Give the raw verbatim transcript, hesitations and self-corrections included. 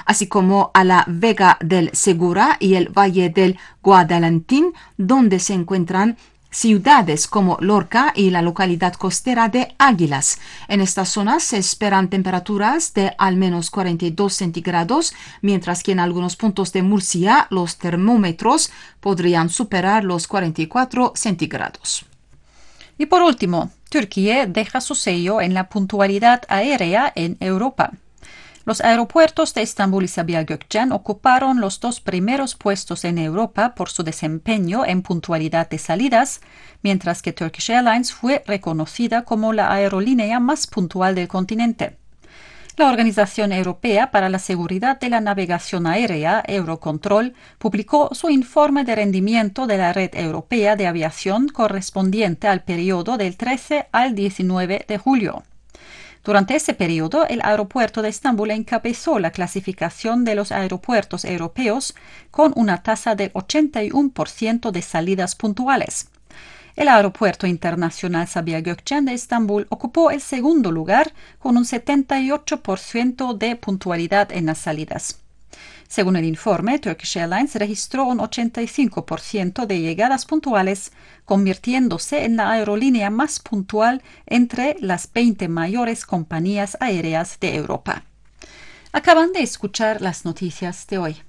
así como a la Vega del Segura y el Valle del Guadalentín, donde se encuentran ciudades como Lorca y la localidad costera de Águilas. En estas zonas se esperan temperaturas de al menos cuarenta y dos centígrados, mientras que en algunos puntos de Murcia los termómetros podrían superar los cuarenta y cuatro centígrados. Y por último, Turquía deja su sello en la puntualidad aérea en Europa. Los aeropuertos de Estambul y Sabiha Gökçen ocuparon los dos primeros puestos en Europa por su desempeño en puntualidad de salidas, mientras que Turkish Airlines fue reconocida como la aerolínea más puntual del continente. La Organización Europea para la Seguridad de la Navegación Aérea, Eurocontrol, publicó su informe de rendimiento de la red europea de aviación correspondiente al periodo del trece al diecinueve de julio. Durante ese periodo, el aeropuerto de Estambul encabezó la clasificación de los aeropuertos europeos con una tasa del ochenta y uno por ciento de salidas puntuales. El aeropuerto internacional Sabiha Gökçen de Estambul ocupó el segundo lugar con un setenta y ocho por ciento de puntualidad en las salidas. Según el informe, Turkish Airlines registró un ochenta y cinco por ciento de llegadas puntuales, convirtiéndose en la aerolínea más puntual entre las veinte mayores compañías aéreas de Europa. Acaban de escuchar las noticias de hoy.